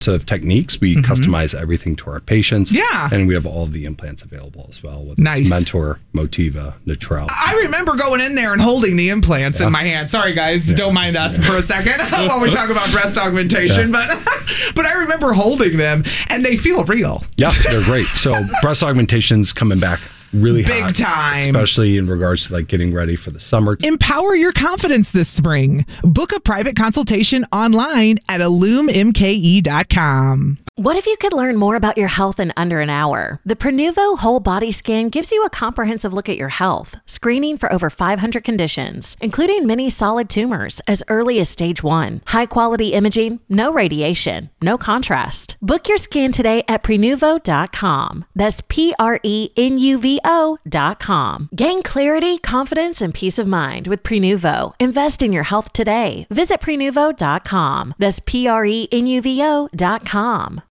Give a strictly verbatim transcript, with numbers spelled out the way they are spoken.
of techniques. We mm-hmm. customize everything to our patients. Yeah. And we have all of the implants available as well. With nice. Mentor, Motiva, Natrel. I remember going in there and holding the implants yeah. in my hand. Sorry, guys. Yeah. Don't mind us yeah. for a second while we talk about breast augmentation. Yeah. But but I remember holding them, and they feel real. Yeah, they're great. So breast augmentation's coming back really big hot, time, especially in regards to like getting ready for the summer. Empower your confidence this spring. Book a private consultation online at illume m k e dot com. What if you could learn more about your health in under an hour? The Prenuvo Whole Body Scan gives you a comprehensive look at your health, screening for over five hundred conditions, including many solid tumors as early as stage one. High quality imaging, no radiation, no contrast. Book your scan today at prenuvo dot com. That's P R E N U V O dot com. Gain clarity, confidence, and peace of mind with Prenuvo. Invest in your health today. Visit prenuvo dot com. That's P R E N U V O dot com.